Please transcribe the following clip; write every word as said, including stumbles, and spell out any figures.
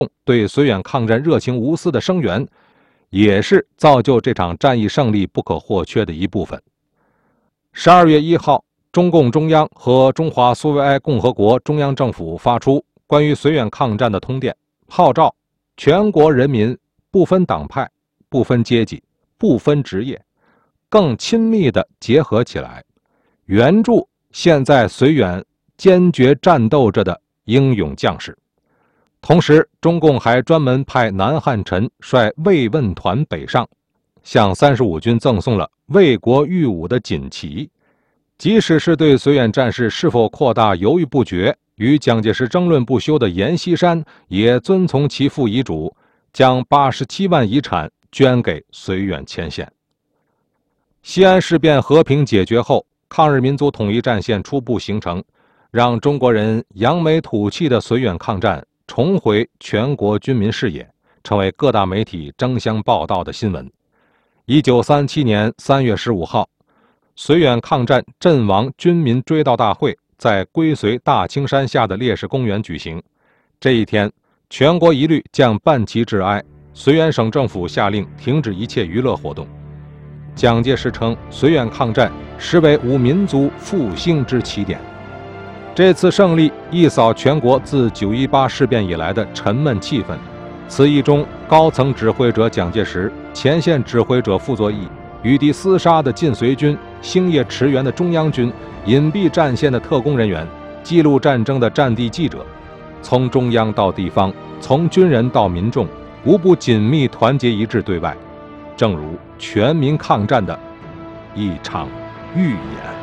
对绥远抗战热情无私的声援，也是造就这场战役胜利不可或缺的一部分。十二月一号，中共中央和中华苏维埃共和国中央政府发出关于绥远抗战的通电，号召全国人民不分党派、不分阶级、不分职业，更亲密地结合起来，援助现在绥远坚决战斗着的英勇将士。同时，中共还专门派南汉宸率慰问团北上，向三十五军赠送了为国御侮的锦旗。即使是对绥远战事是否扩大犹豫不决，与蒋介石争论不休的阎锡山也遵从其父遗嘱，将八十七万遗产捐给绥远前线。西安事变和平解决后，抗日民族统一战线初步形成，让中国人扬眉吐气的绥远抗战重回全国军民视野，成为各大媒体争相报道的新闻。一九三七年三月十五号，绥远抗战阵亡军民追悼大会在归绥大青山下的烈士公园举行。这一天，全国一律降半旗致哀，绥远省政府下令停止一切娱乐活动。蒋介石称，绥远抗战实为吾民族复兴之起点。这次胜利一扫全国自九一八事变以来的沉闷气氛。此役中，高层指挥者蒋介石、前线指挥者傅作义、与敌厮杀的晋绥军、星夜驰援的中央军、隐蔽战线的特工人员、记录战争的战地记者，从中央到地方，从军人到民众，无不紧密团结一致对外，正如全民抗战的一场预演。